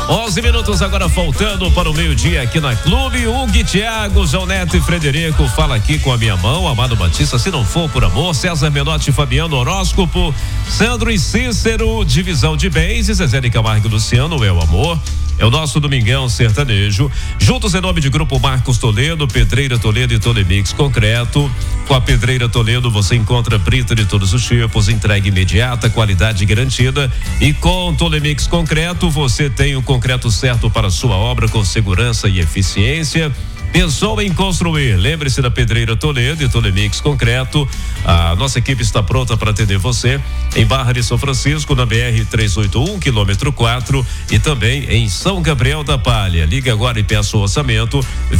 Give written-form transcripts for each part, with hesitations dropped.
11 minutos agora faltando para o meio-dia aqui na Clube. Hugo, Thiago, João Neto e Frederico. Fala aqui com a minha mão, Amado Batista, se não for por amor. César Menotti, Fabiano, horóscopo. Sandro e Cícero, divisão de bens. E Zezé de Camargo e Luciano, é o amor. É o nosso Domingão Sertanejo. Juntos em nome de Grupo Marcos Toledo, Pedreira Toledo e Tolemix Concreto. Com a Pedreira Toledo você encontra brita de todos os tipos, entrega imediata, qualidade garantida. E com Tolemix Concreto você tem o concreto certo para a sua obra com segurança e eficiência. Pensou em construir? Lembre-se da Pedreira Toledo e Tolemix Concreto. A nossa equipe está pronta para atender você em Barra de São Francisco, na BR 381, quilômetro 4, e também em São Gabriel da Palha. Ligue agora e peça o orçamento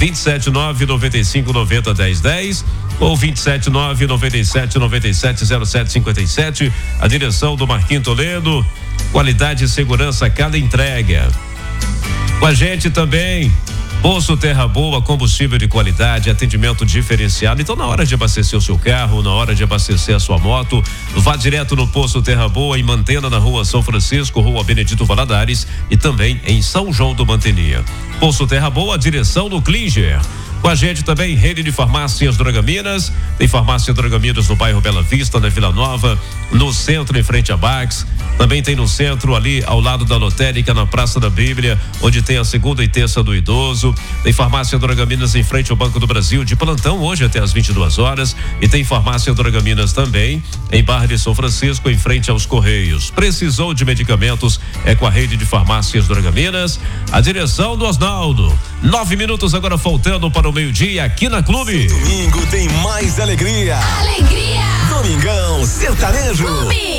27995901010 ou 27997970757. A direção do Marquinhos Toledo, qualidade e segurança a cada entrega. Com a gente também Poço Terra Boa, combustível de qualidade, atendimento diferenciado. Então, na hora de abastecer o seu carro, na hora de abastecer a sua moto, vá direto no Poço Terra Boa, em Mantena, na Rua São Francisco, Rua Benedito Valadares, e também em São João do Mantenia. Poço Terra Boa, direção do Klinger. Com a gente também, rede de farmácias Drogaminas. Tem farmácia Drogaminas no bairro Bela Vista, na Vila Nova, no centro, em frente a Bax. Também tem no centro, ali ao lado da lotérica, na Praça da Bíblia, onde tem a segunda e terça do idoso. Tem farmácia Drogaminas em frente ao Banco do Brasil, de plantão hoje até às 22 horas. E tem farmácia Drogaminas também em Barra de São Francisco, em frente aos Correios. Precisou de medicamentos? É com a rede de farmácias Drogaminas. A direção do Osnaldo. 9 minutos agora faltando para o meio-dia aqui na Clube. Domingo tem mais alegria. Alegria! Domingão Sertanejo. Clube.